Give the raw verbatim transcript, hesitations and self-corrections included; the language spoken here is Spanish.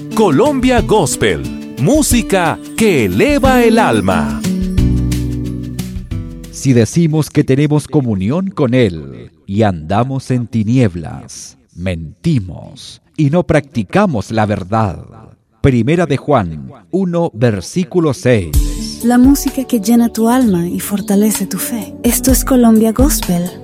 Colombia Gospel, música que eleva el alma. Si decimos que tenemos comunión con Él y andamos en tinieblas, mentimos y no practicamos la verdad. Primera de Juan uno, versículo seis. La música que llena tu alma y fortalece tu fe. Esto es Colombia Gospel.